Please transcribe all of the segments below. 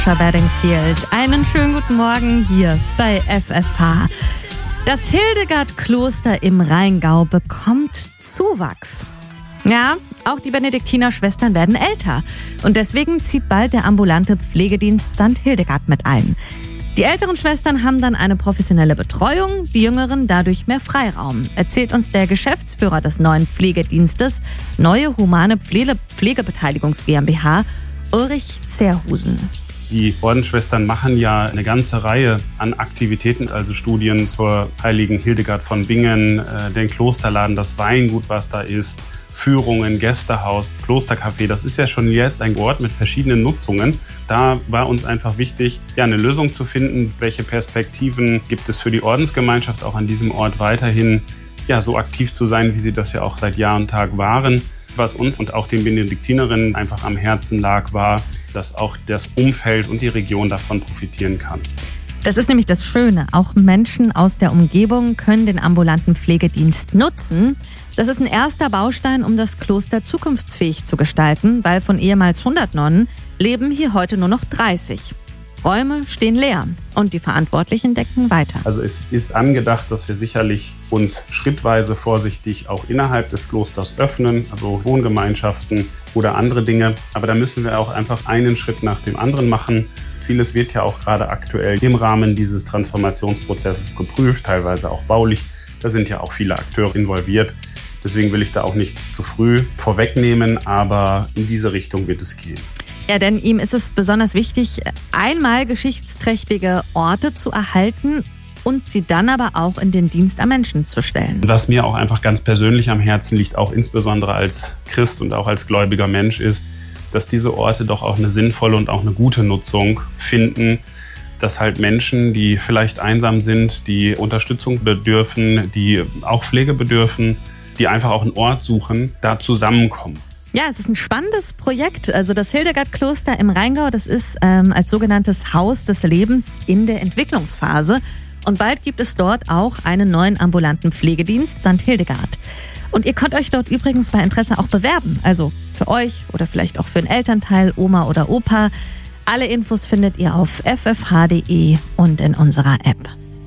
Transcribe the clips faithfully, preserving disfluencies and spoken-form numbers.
Bedingfield. Einen schönen guten Morgen hier bei F F H. Das Hildegard-Kloster im Rheingau bekommt Zuwachs. Ja, auch die Benediktinerschwestern werden älter. Und deswegen zieht bald der ambulante Pflegedienst Sankt Hildegard mit ein. Die älteren Schwestern haben dann eine professionelle Betreuung, die jüngeren dadurch mehr Freiraum, erzählt uns der Geschäftsführer des neuen Pflegedienstes, Neue Humane Pflege- Pflegebeteiligungs GmbH, Ulrich Zerhusen. Die Ordensschwestern machen ja eine ganze Reihe an Aktivitäten, also Studien zur heiligen Hildegard von Bingen, äh, den Klosterladen, das Weingut, was da ist, Führungen, Gästehaus, Klostercafé. Das ist ja schon jetzt ein Ort mit verschiedenen Nutzungen. Da war uns einfach wichtig, ja, eine Lösung zu finden. Welche Perspektiven gibt es für die Ordensgemeinschaft auch an diesem Ort weiterhin, ja, so aktiv zu sein, wie sie das ja auch seit Jahr und Tag waren. Was uns und auch den Benediktinerinnen einfach am Herzen lag, war, dass auch das Umfeld und die Region davon profitieren kann. Das ist nämlich das Schöne. Auch Menschen aus der Umgebung können den ambulanten Pflegedienst nutzen. Das ist ein erster Baustein, um das Kloster zukunftsfähig zu gestalten, weil von ehemals hundert Nonnen leben hier heute nur noch dreißig. Räume stehen leer und die Verantwortlichen denken weiter. Also es ist angedacht, dass wir sicherlich uns schrittweise vorsichtig auch innerhalb des Klosters öffnen, also Wohngemeinschaften oder andere Dinge. Aber da müssen wir auch einfach einen Schritt nach dem anderen machen. Vieles wird ja auch gerade aktuell im Rahmen dieses Transformationsprozesses geprüft, teilweise auch baulich. Da sind ja auch viele Akteure involviert. Deswegen will ich da auch nichts zu früh vorwegnehmen, aber in diese Richtung wird es gehen. Ja, denn ihm ist es besonders wichtig, einmal geschichtsträchtige Orte zu erhalten und sie dann aber auch in den Dienst am Menschen zu stellen. Was mir auch einfach ganz persönlich am Herzen liegt, auch insbesondere als Christ und auch als gläubiger Mensch, ist, dass diese Orte doch auch eine sinnvolle und auch eine gute Nutzung finden, dass halt Menschen, die vielleicht einsam sind, die Unterstützung bedürfen, die auch Pflege bedürfen, die einfach auch einen Ort suchen, da zusammenkommen. Ja, es ist ein spannendes Projekt. Also das Hildegard-Kloster im Rheingau, das ist ähm, als sogenanntes Haus des Lebens in der Entwicklungsphase. Und bald gibt es dort auch einen neuen ambulanten Pflegedienst, Sankt Hildegard. Und ihr könnt euch dort übrigens bei Interesse auch bewerben. Also für euch oder vielleicht auch für einen Elternteil, Oma oder Opa. Alle Infos findet ihr auf f f h punkt d e und in unserer App.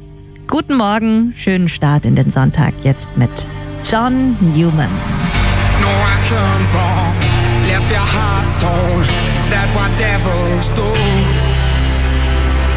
Guten Morgen, schönen Start in den Sonntag jetzt mit John Newman. No, I turned wrong, left your heart torn. Is that what devils do?